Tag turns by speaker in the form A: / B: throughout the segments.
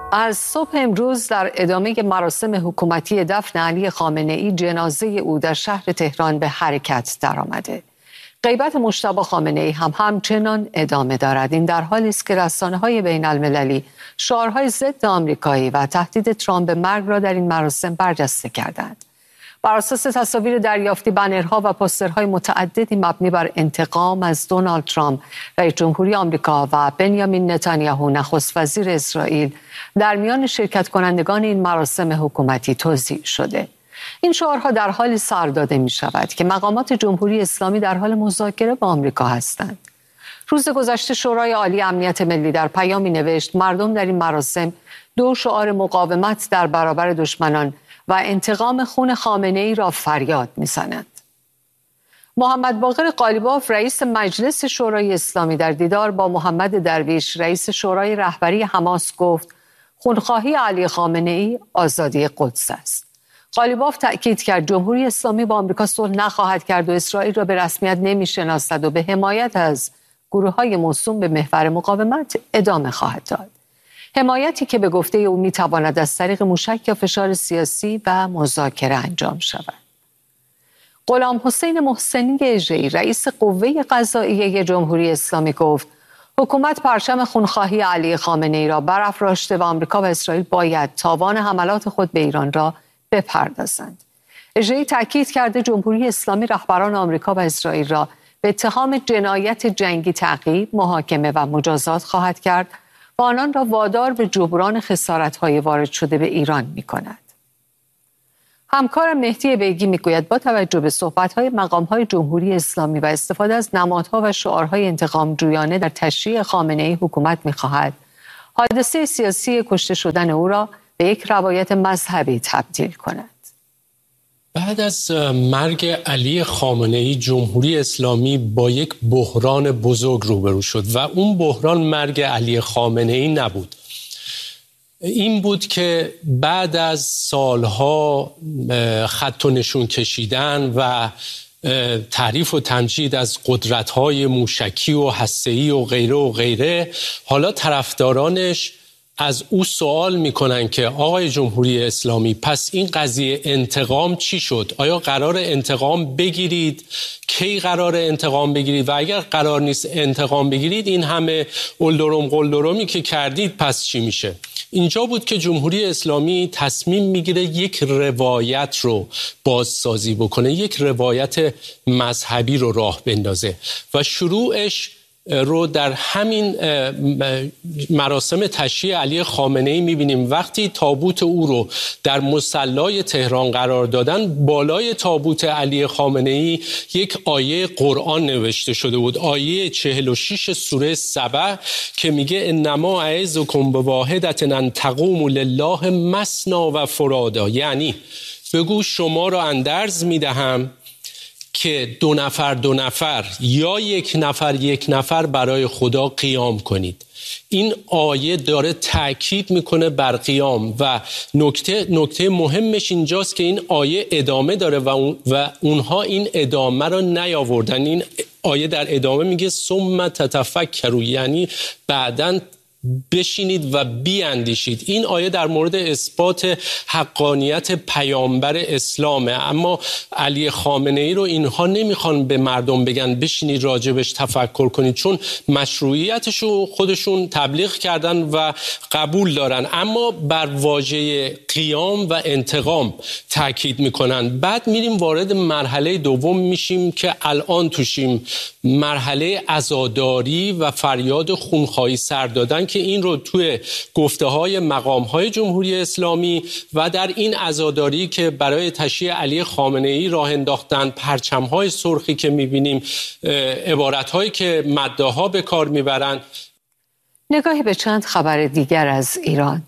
A: از صبح امروز در ادامه مراسم حکومتی دفن علی خامنه‌ای جنازه او در شهر تهران به حرکت درآمده. غیبت مجتبی خامنه‌ای هم همچنان ادامه دارد. این در حالی است که رسانه‌های بین‌المللی شعارهای ضد آمریکایی و تهدید ترامپ به مرگ را در این مراسم برجسته کردند. بر اساس تصاویر دریافتی، بنرها و پوسترهای متعددی مبنی بر انتقام از دونالد ترامپ رئیس جمهوری آمریکا و بنیامین نتانیاهو نخست وزیر اسرائیل در میان شرکت کنندگان این مراسم حکومتی توزیع شده. این شعارها در حالی سر داده می شود که مقامات جمهوری اسلامی در حال مذاکره با آمریکا هستند. روز گذشته شورای عالی امنیت ملی در پیامی نوشت مردم در این مراسم دو شعار مقاومت در برابر دشمنان و انتقام خون خامنه‌ای را فریاد می‌زنند. محمد باقر قالیباف رئیس مجلس شورای اسلامی در دیدار با محمد درویش رئیس شورای رهبری حماس گفت خونخواهی علی خامنه‌ای آزادی قدس است. قالیباف تأکید کرد جمهوری اسلامی با آمریکا صلح نخواهد کرد و اسرائیل را به رسمیت نمی‌شناسد و به حمایت از گروه‌های موسوم به محور مقاومت ادامه خواهد داد. حمایتی که به گفته او میتواند از طریق موشک یا فشار سیاسی و مذاکره انجام شود. غلام حسین محسنی اژه‌ای رئیس قوه قضاییه جمهوری اسلامی گفت حکومت پرچم خونخواهی علی خامنه‌ای را برافراشته و آمریکا و اسرائیل باید تاوان حملات خود به ایران را بپردازند. اژه‌ای تاکید کرده جمهوری اسلامی رهبران آمریکا و اسرائیل را به اتهام جنایت جنگی تعقیب، محاکمه و مجازات خواهد کرد و آنان را وادار به جبران خسارت‌های وارد شده به ایران می‌کند. همکارم مهدی بیگی میگوید با توجه به صحبت‌های مقام‌های جمهوری اسلامی و استفاده از نمادها و شعارهای انتقام جویانه در تشییع خامنه‌ای حکومت می‌خواهد حادثه سیاسی کشته شدن او را به یک روایت مذهبی تبدیل کند.
B: بعد از مرگ علی خامنه‌ای جمهوری اسلامی با یک بحران بزرگ روبرو شد و اون بحران مرگ علی خامنه‌ای نبود. این بود که بعد از سالها خط و نشون کشیدن و تعریف و تمجید از قدرت‌های موشکی و هسته‌ای و غیره حالا طرفدارانش از او سوال میکنن که آقای جمهوری اسلامی پس این قضیه انتقام چی شد؟ آیا قرار انتقام بگیرید؟ کی قرار انتقام بگیرید؟ و اگر قرار نیست انتقام بگیرید این همه قلدرمی که کردید پس چی میشه؟ اینجا بود که جمهوری اسلامی تصمیم میگیره یک روایت رو بازسازی بکنه، یک روایت مذهبی رو راه بندازه و شروعش رو در همین مراسم تشییع علی خامنه‌ای می‌بینیم. وقتی تابوت او رو در مصلی تهران قرار دادن، بالای تابوت علی خامنه‌ای یک آیه قرآن نوشته شده بود، آیه 46 سوره سبع که میگه انما اعظکم بواحدة ان تقوموا لله مثنی و فرادا، یعنی بگو شما را اندرز میدهم که دو نفر یا یک نفر برای خدا قیام کنید. این آیه داره تأکید میکنه بر قیام و نکته مهمش اینجاست که این آیه ادامه داره و اونها این ادامه رو نیاوردن. این آیه در ادامه میگه ثم تتفکروا، یعنی بعداً بشینید و بیاندیشید. این آیه در مورد اثبات حقانیت پیامبر اسلامه، اما علی خامنه‌ای رو اینها نمیخوان به مردم بگن بشینید راجبش تفکر کنید، چون مشروعیتش رو خودشون تبلیغ کردن و قبول دارن، اما بر واژه قیام و انتقام تاکید میکنن. بعد میریم وارد مرحله دوم میشیم که الان توشیم، مرحله عزاداری و فریاد خونخواهی سر دادن که این رو توی گفته‌های مقام‌های جمهوری اسلامی و در این عزاداری که برای تشییع علی خامنه‌ای راه انداختن، پرچم‌های سرخی که می‌بینیم، عبارت‌هایی که مداح‌ها به کار می‌برن.
A: نگاهی به چند خبر دیگر از ایران.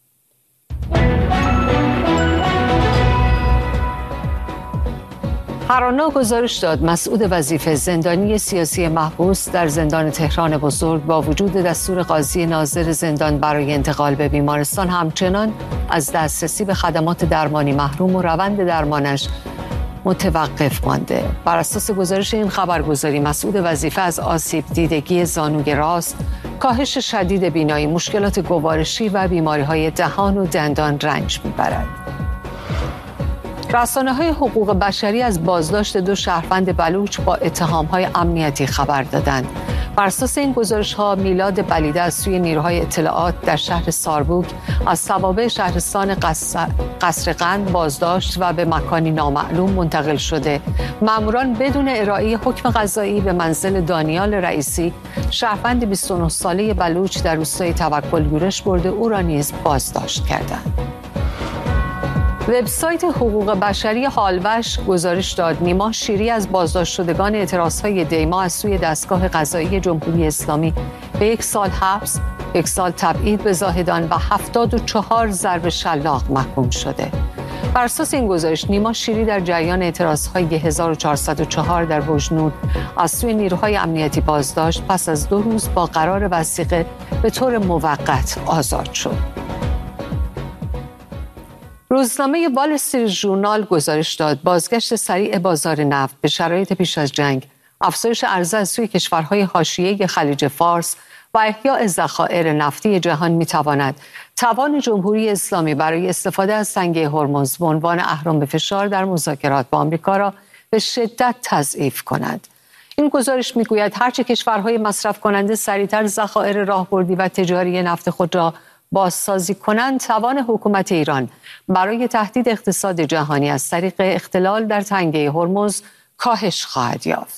A: هرانا گزارش داد مسعود وظیفه زندانی سیاسی محبوس در زندان تهران بزرگ با وجود دستور قاضی ناظر زندان برای انتقال به بیمارستان همچنان از دسترسی به خدمات درمانی محروم و روند درمانش متوقف مانده. بر اساس گزارش این خبرگزاری مسعود وظیفه از آسیب دیدگی زانوی راست کاهش شدید بینایی، مشکلات گوارشی و بیماری‌های دهان و دندان رنج می‌برد. رسانه‌های حقوق بشری از بازداشت 2 شهروند بلوچ با اتهام‌های امنیتی خبر دادند. بر اساس این گزارش‌ها میلاد بلیده از سوی نیروهای اطلاعات در شهر ساربوک از توابع شهرستان قصرقند بازداشت و به مکانی نامعلوم منتقل شده. ماموران بدون ارائه حکم قضایی به منزل دانیال رئیسی، شهروند 29 ساله بلوچ در روستای توکل یورش برده، او را نیز بازداشت کردند. وبسایت حقوق بشری حالوش گزارش داد نیما شیری از بازداشت شدگان اعتراضهای دیما از سوی دستگاه قضایی جمهوری اسلامی به 1 سال حبس، 1 سال تبعید به زاهدان و 74 ضرب شلاق محکوم شده. بر اساس این گزارش نیما شیری در جریان اعتراضهای 1404 در بوجنور از سوی نیروهای امنیتی بازداشت، پس از 2 روز با قرار وثیقه به طور موقت آزاد شد. روزنامه وال استریت ژورنال گزارش داد بازگشت سریع بازار نفت به شرایط پیش از جنگ، افزایش عرضه از سوی کشورهای حاشیه خلیج فارس و احیاء ذخایر نفتی جهان می‌تواند توان جمهوری اسلامی برای استفاده از تنگه هرمز به عنوان اهرم فشار در مذاکرات با آمریکا را به شدت تضعیف کند. این گزارش می‌گوید هرچه کشورهای مصرف کننده سریعتر ذخایر راهبردی و تجاری نفت خود را بازسازی کنند، توان حکومت ایران برای تهدید اقتصاد جهانی از طریق اختلال در تنگه هرمز کاهش خواهد یافت.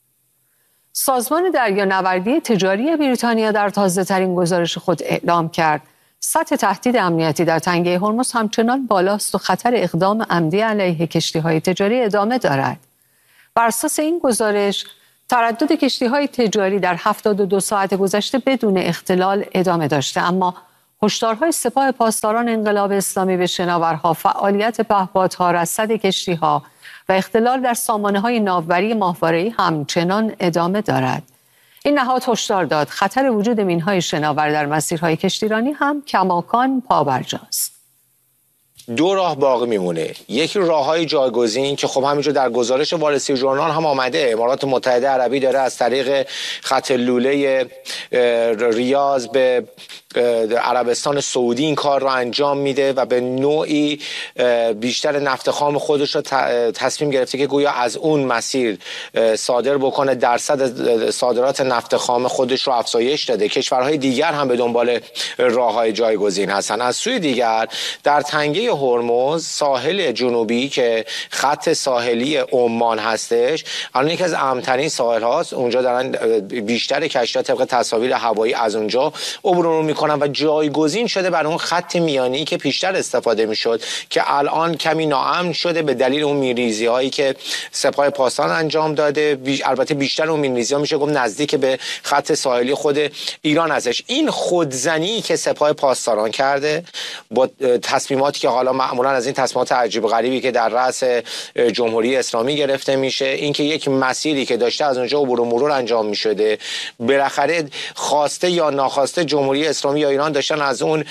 A: سازمان دریانوردی تجاری بریتانیا در تازه‌ترین گزارش خود اعلام کرد سطح تهدید امنیتی در تنگه هرمز همچنان بالاست و خطر اقدام عمدی علیه کشتی‌های تجاری ادامه دارد. بر اساس این گزارش تردد کشتی‌های تجاری در 72 ساعت گذشته بدون اختلال ادامه داشته، اما هشدارهای سپاه پاسداران انقلاب اسلامی به شناورها، فعالیت پهپادها، رصد کشتی‌ها و اختلال در سامانه‌های ناوبری ماهواره‌ای همچنان ادامه دارد. این نهاد هشدار داد خطر وجود مین‌های شناور در مسیرهای کشتیرانی هم کماکان پابرجاست.
C: 2 راه باقی میمونه. یکی راههای جایگزین که خب همینجا در گزارش وال استریت ژورنال هم آمده، امارات متحده عربی داره از طریق خط لوله ریاض به عربستان سعودی این کار رو انجام میده و به نوعی بیشتر نفت خام خودش رو تصمیم گرفته که گویا از اون مسیر صادر بکنه، درصد صادرات نفت خام خودش رو افزایش داده. کشورهای دیگر هم به دنبال راههای جایگزین هستن. از سوی دیگر در تنگه هرمز، ساحل جنوبی که خط ساحلی عمان هستش، الان یکی از امن‌ترین ساحل هاست. اونجا دارن بیشتر کشتی‌ها طبق تصاویر هوایی از اونجا عبور میکنن و جایگزین شده بر اون خط میانی که پیشتر استفاده میشد که الان کمی ناامن شده به دلیل اون میریزی هایی که سپاه پاسداران انجام داده. البته بیشتر اون میریزی ها میشه گفت نزدیک به خط ساحلی خود ایران ازش. این خودزنی که سپاه پاسداران کرده با تصمیماتی که حالا معمولا از این تصمیمات عجیب غریبی که در رأس جمهوری اسلامی گرفته میشه، اینکه یک مسیری که داشته از اونجا عبور و مرور انجام میشده بالاخره خواسته یا ناخواسته جمهوری اسلامی یا ایران داشتن از اون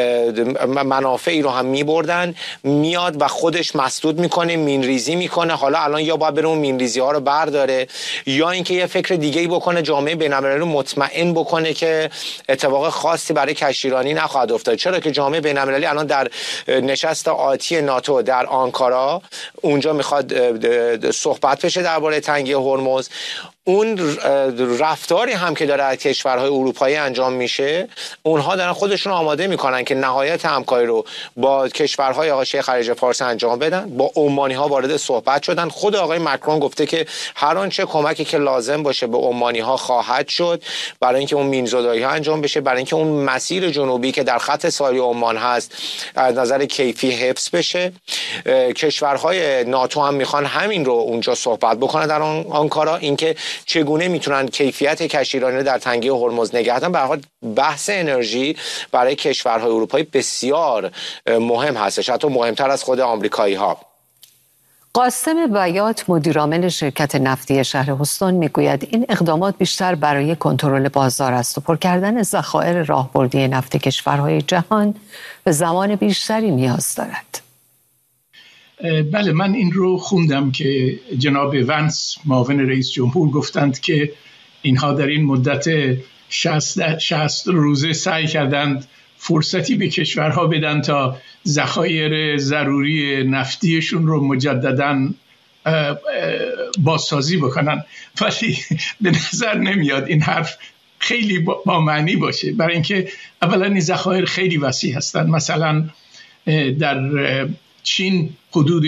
C: منافعی رو هم میبردن، میاد و خودش مسدود میکنه، مینریزی میکنه. حالا الان یا باید بره اون مینریزی ها رو برداره یا اینکه یه فکر دیگه‌ای بکنه، جامعه بین‌المللی رو مطمئن بکنه که اتفاق خاصی برای کشتیرانی نخواهد افتاد. چرا که جامعه بین‌المللی الان در نشست آتی ناتو در آنکارا اونجا میخواد صحبت بشه درباره تنگه هرمز. اون رفتاری هم که داره از کشورهای اروپایی انجام میشه، اونها دارن خودشون آماده میکنن که نهایت همکاری رو با کشورهای حاشیه خلیج فارس انجام بدن. با عمانی ها وارد صحبت شدن. خود آقای مکرون گفته که هر آنچه کمکی که لازم باشه به عمانی ها خواهد شد برای اینکه اون مینزدایی ها انجام بشه، برای اینکه اون مسیر جنوبی که در خط ساحلی عمان هست از نظر کیفی حفظ بشه. کشورهای ناتو هم میخوان همین رو اونجا صحبت بکنن در آنکارا، اینکه چگونه میتونن کیفیت کشتیرانی در تنگه هرمز نگه دارن. به هر حال بحث انرژی برای کشورهای اروپایی بسیار مهم هستش، حتی مهمتر از خود آمریکایی ها.
A: قاسم بیات مدیرعامل شرکت نفتی شهر هوستون میگوید این اقدامات بیشتر برای کنترل بازار است و پر کردن ذخایر راهبردی نفت کشورهای جهان به زمان بیشتری نیاز دارد.
D: بله، من این رو خوندم که جناب ونس معاون رئیس جمهور گفتند که اینها در این مدت 60 روزه سعی کردند فرصتی به کشورها بدن تا ذخایر ضروری نفتیشون رو مجدداً بازسازی بکنن، ولی به نظر نمیاد این حرف خیلی با معنی باشه، برای اینکه اولا این ذخایر خیلی وسیع هستند. مثلا در چین حدود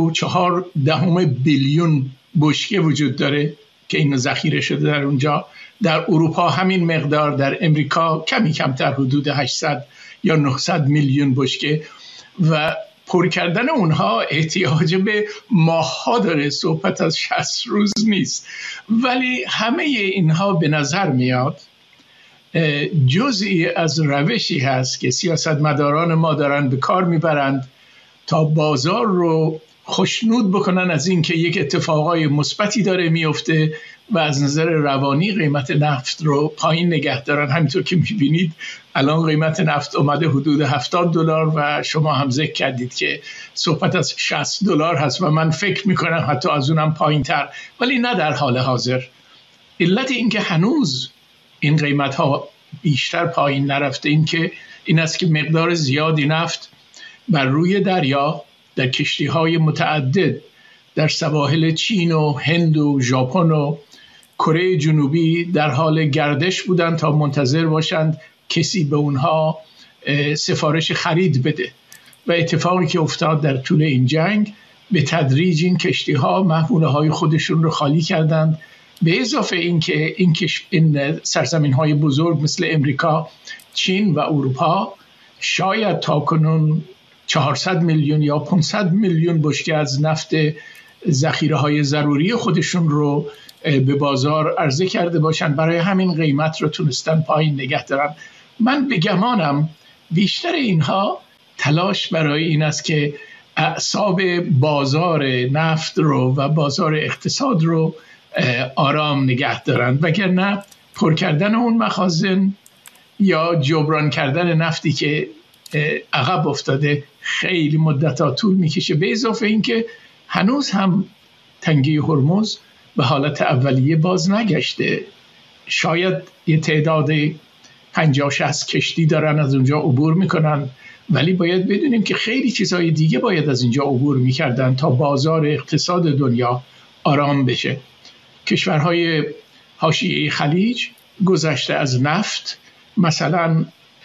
D: 1.4 بیلیون بشکه وجود داره که این ذخیره شده در اونجا. در اروپا همین مقدار، در امریکا کمی کمتر، حدود 800 یا 900 میلیون بشکه، و پر کردن اونها احتیاج به ماه‌ها داره، صحبت از 60 روز نیست. ولی همه اینها به نظر میاد جزئی از روشی هست که سیاستمداران ما دارن به کار میبرند تا بازار رو خوشنود بکنن از این که یک اتفاقای مثبتی داره میفته و از نظر روانی قیمت نفت رو پایین نگه دارن. همینطور که میبینید الان قیمت نفت اومده حدود $70 و شما هم ذکر کردید که صحبت از $60 هست و من فکر میکنم حتی از اونم پایین تر، ولی نه در حال حاضر. علت این که هنوز این قیمت ها بیشتر پایین نرفته این است که مقدار زیادی نفت بر روی دریا در کشتی های متعدد در سواحل چین و هند و ژاپن و کره جنوبی در حال گردش بودند تا منتظر باشند کسی به اونها سفارش خرید بده. و اتفاقی که افتاد در طول این جنگ، به تدریج این کشتی ها محموله های خودشون رو خالی کردند. به اضافه اینکه این سرزمین های بزرگ مثل امریکا، چین و اروپا شاید تاکنون 400 میلیون یا 500 میلیون بشکه از نفت ذخیره های ضروری خودشون رو به بازار عرضه کرده باشن، برای همین قیمت رو تونستن پایین نگه دارن. من به گمانم بیشتر اینها تلاش برای این است که اعصاب بازار نفت رو و بازار اقتصاد رو آرام نگه دارن، وگرنه پر کردن اون مخازن یا جبران کردن نفتی که عقب افتاده خیلی مدت‌ها طول میکشه. به اضافه اینکه هنوز هم تنگه هرمز به حالت اولیه باز نگشته. شاید یه تعداد 50-60 کشتی دارن از اونجا عبور میکنن، ولی باید بدونیم که خیلی چیزهای دیگه باید از اینجا عبور میکردن تا بازار اقتصاد دنیا آرام بشه. کشورهای حاشیه خلیج گذشته از نفت، مثلا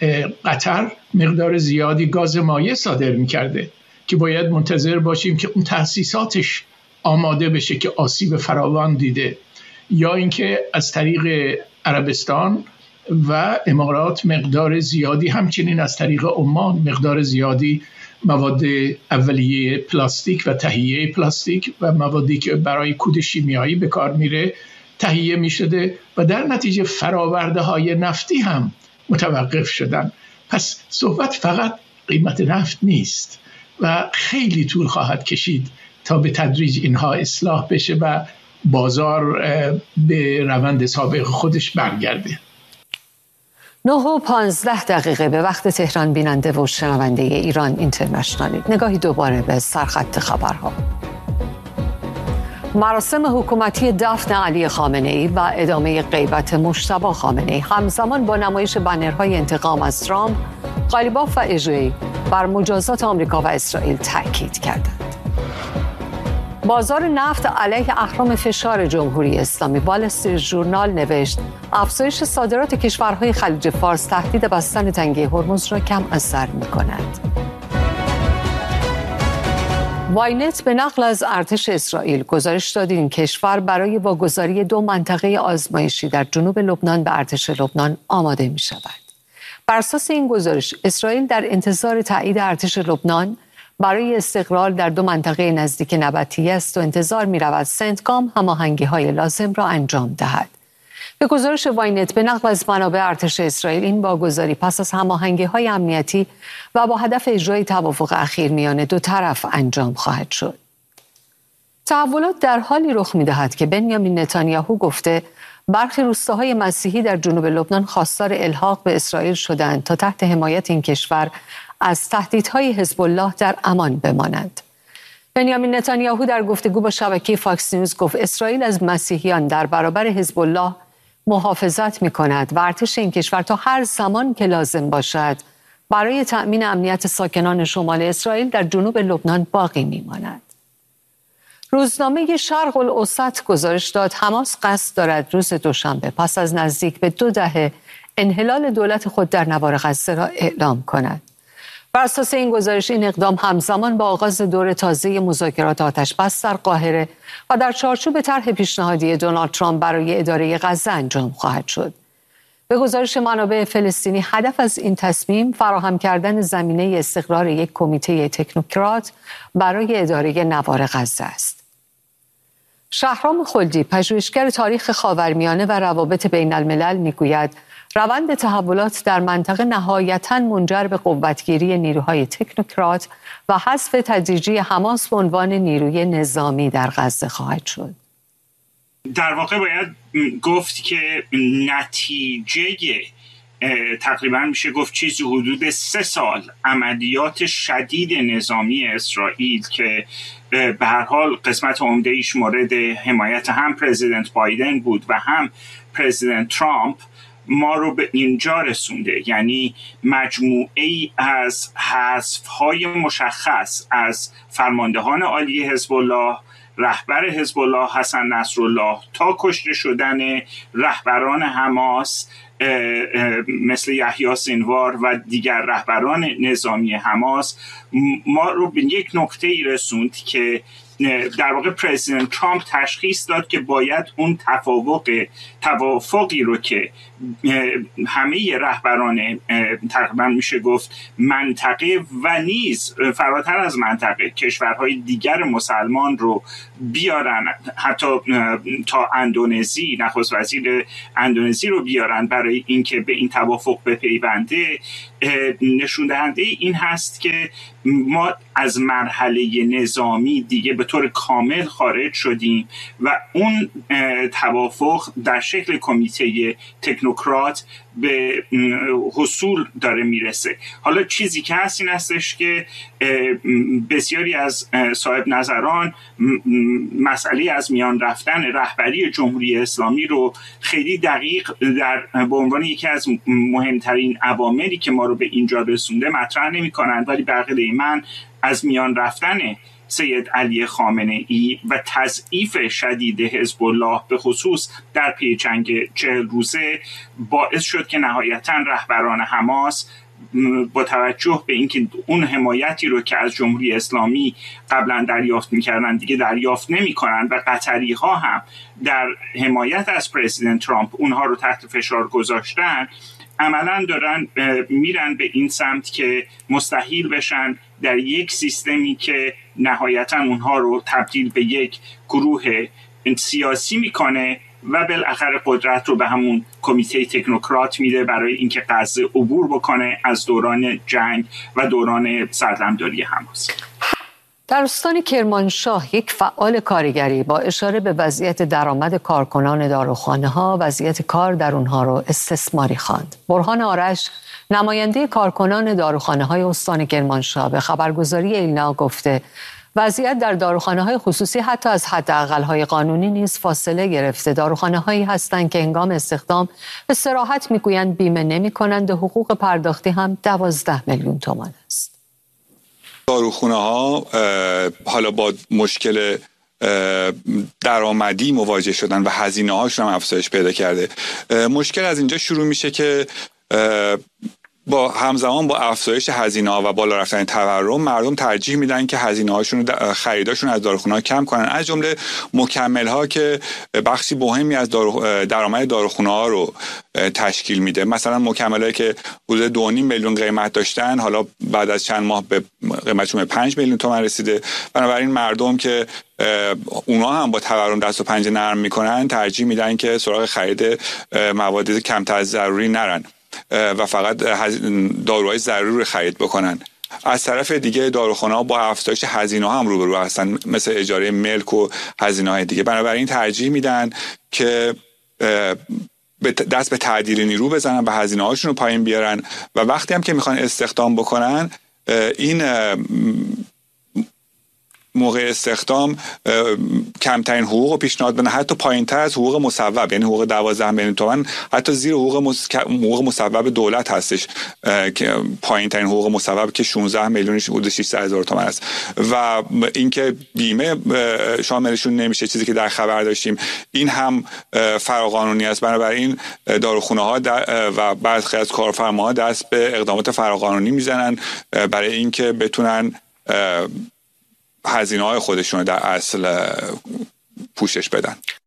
D: قطر مقدار زیادی گاز مایع صادر میکرده که باید منتظر باشیم که اون تأسیساتش آماده بشه که آسیب فراوان دیده، یا اینکه از طریق عربستان و امارات مقدار زیادی، همچنین از طریق عمان مقدار زیادی مواد اولیه پلاستیک و تهیه پلاستیک و موادی که برای کود شیمیایی به کار میره تهیه میشده و در نتیجه فراورده های نفتی هم متوقف شدن. پس صحبت فقط قیمت نفت نیست و خیلی طول خواهد کشید تا به تدریج اینها اصلاح بشه و بازار به روند سابق خودش برگرده.
A: 9:15 به وقت تهران. بیننده و شنونده ایران اینترنشنال، نگاهی دوباره به سرخط خبرها. مراسم حکومتی دفن علی خامنه‌ای و ادامه غیبت مجتبی خامنه‌ای همزمان با نمایش بنرهای انتقام از ترامپ، قالیباف و اژه‌ای بر مجازات آمریکا و اسرائیل تاکید کردند. بازار نفت علیه اهرم فشار جمهوری اسلامی. وال استریت ژورنال نوشت افزایش صادرات کشورهای خلیج فارس تهدید بستن تنگه هرمز را کم اثر می‌کند. واینت به نقل از ارتش اسرائیل گزارش داد این کشور برای واگذاری 2 منطقه آزمایشی در جنوب لبنان به ارتش لبنان آماده می‌شود. بر اساس این گزارش اسرائیل در انتظار تایید ارتش لبنان برای استقرار در 2 منطقه نزدیک نبطیه است و انتظار می‌رود سنتکام هماهنگی‌های لازم را انجام دهد. به گزارش واینت به نقل از منابع ارتش اسرائیل، این واگذاری پس از هماهنگی‌های امنیتی و با هدف اجرای توافق اخیر میان 2 طرف انجام خواهد شد. تحولات در حالی رخ می‌دهد که بنیامین نتانیاهو گفته برخی روستاهای مسیحی در جنوب لبنان خواستار الحاق به اسرائیل شدند تا تحت حمایت این کشور از تهدیدهای حزب الله در امان بمانند. بنیامین نتانیاهو در گفتگو با شبکه فاکس نیوز گفت اسرائیل از مسیحیان در برابر حزب الله محافظت می‌کند و ارتش این کشور تا هر زمان که لازم باشد برای تأمین امنیت ساکنان شمال اسرائیل در جنوب لبنان باقی می‌ماند. روزنامه شرق الاوسط گزارش داد حماس قصد دارد روز دوشنبه پس از نزدیک به 2 دهه انحلال دولت خود در نوار غزه را اعلام کند. بر اساس این گزارش این اقدام همزمان با آغاز دور تازه مذاکرات آتش‌بس در قاهره و در چارچوب طرح پیشنهادی دونالد ترامپ برای اداره غزه انجام خواهد شد. به گزارش منابع فلسطینی هدف از این تصمیم فراهم کردن زمینه استقرار یک کمیته تکنوکرات برای اداره نوار غزه است. شهرام خلدی پژوهشگر تاریخ خاورمیانه و روابط بین الملل میگوید روند تحولات در منطقه نهایتاً منجر به قوتگیری نیروهای تکنوکرات و حذف تدریجی حماس به عنوان نیروی نظامی در غزه خواهد شد.
E: در واقع باید گفت که نتیجه تقریبا میشه گفت چیزی حدود 3 سال عملیات شدید نظامی اسرائیل که به هر حال قسمت عمده ایش مورد حمایت هم پرزیدنت بایدن بود و هم پرزیدنت ترامپ ما رو به اینجا رسونده. یعنی مجموعه ای از حذف‌های مشخص از فرماندهان عالی حزب الله، رهبر حزب الله حسن نصرالله تا کشته شدن رهبران حماس مثل یحیی سینوار و دیگر رهبران نظامی حماس ما رو به یک نقطه ای رسوند که در واقع پرزیدنت ترامپ تشخیص داد که باید اون توافقی رو که همه رهبران تقریبا میشه گفت منطقه و نیز فراتر از منطقه کشورهای دیگر مسلمان رو بیارن، حتی تا اندونزی، نخست وزیر اندونزی رو بیارن برای اینکه به این توافق بپیونده، نشون دهنده این هست که ما از مرحله نظامی دیگه به طور کامل خارج شدیم و اون توافق در شکل کمیته تکنوکرات به حصول داره میرسه. حالا چیزی که هست این هستش که بسیاری از صاحب نظران مسئله از میان رفتن رهبری جمهوری اسلامی رو خیلی دقیق به عنوان یکی از مهمترین عواملی که ما رو به اینجا رسونده مطرح نمی کنند، ولی به عقیده من از میان رفتن سید علی خامنه ای و تضعیف شدید حزب الله به خصوص در پی جنگ 40 روزه باعث شد که نهایتاً رهبران حماس با توجه به اینکه اون حمایتی رو که از جمهوری اسلامی قبلا دریافت می‌کردن دیگه دریافت نمی‌کنن و قطری‌ها هم در حمایت از پرزیدنت ترامپ اونها رو تحت فشار گذاشتن، عملاً دارن میرن به این سمت که مستحیل بشن در یک سیستمی که نهایتاً اونها رو تبدیل به یک گروه سیاسی میکنه و بالاخره قدرت رو به همون کمیته تکنوکرات میده برای اینکه غزه عبور بکنه از دوران جنگ و دوران سرلمداری حماس.
A: در استان کرمانشاه یک فعال کارگری با اشاره به وضعیت درآمد کارکنان داروخانه‌ها وضعیت کار در اونها رو استثماری خواند. برهان آرش نماینده کارکنان داروخانه‌های استان کرمانشاه به خبرگزاری ایلنا گفته وضعیت در داروخانه‌های خصوصی حتی از حداقل‌های قانونی نیز فاصله گرفته. داروخانه‌هایی هستند که هنگام استخدام به صراحت میگویند بیمه نمی‌کنند و حقوق پرداختی هم 12 میلیون تومان است.
F: داروخانه‌ها حالا با مشکل درآمدی مواجه شدن و هزینه‌هاشون هم افزایش پیدا کرده. مشکل از اینجا شروع میشه که با همزمان با افزایش هزینه‌ها و بالا رفتن تورم مردم ترجیح میدن که هزینه‌هاشون رو خریداشون از داروخانه‌ها کم کنن، از جمله مکمل‌ها که بخشی مهمی از درآمد داروخانه‌ها رو تشکیل میده. مثلا مکمل‌هایی که حدود 2.5 میلیون قیمت داشتن حالا بعد از چند ماه به قیمتشون به 5 میلیون تومان رسیده. بنابراین مردم که اونا هم با تورم دست و پنجه نرم میکنن ترجیح میدن که سراغ خرید مواد کمتر از ضروری نرن و فقط داروهای ضروری رو خرید بکنن. از طرف دیگه داروخانه‌ها با افزایش هزینه‌ها هم روبرو هستن، مثل اجاره ملک و هزینه‌های دیگه. بنابراین ترجیح میدن که دست به تعدیل نیرو بزنن و هزینه‌هاشون رو پایین بیارن و وقتی هم که میخوان استخدام بکنن این موقع استخدام کمترین حقوق رو پیشنهاد بدن، حتی پایین‌تر از حقوق مصوب، یعنی حقوق 12 میلیون تومان حتی زیر حقوق مصوب دولت هستش که پایین‌ترین حقوق مصوب که 16 میلیون حدود 600,000 تومان است و اینکه بیمه شاملشون نمیشه، چیزی که در خبر داشتیم، این هم فراقانونی است. بنابراین داروخانه‌ها و برخی از کارفرماها دست به اقدامات فراقانونی میزنن برای اینکه بتونن هزینه‌های خودشون در اصل پوشش بدن.